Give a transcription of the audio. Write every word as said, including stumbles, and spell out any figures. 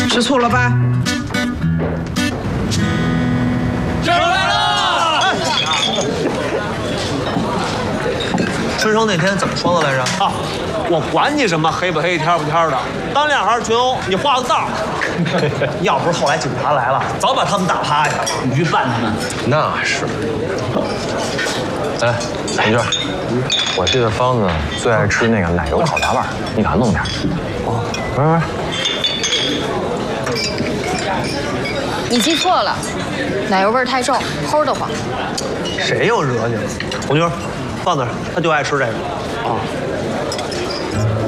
吃醋了吧？ 生日快乐！ 春生那天怎么说的来着？ 啊，我管你什么黑不黑、天不天的，当脸还是群殴，你画个道。 要不是后来警察来了，早把他们打趴下了。 你去办他们。 那是。哎，林娟，我这个方子最爱吃那个奶油炒杂拌，你给他弄点。哦，喂喂。 你记错了，奶油味儿太重，齁得慌。 谁又惹你了？红军，放那儿，他就爱吃这个。 啊。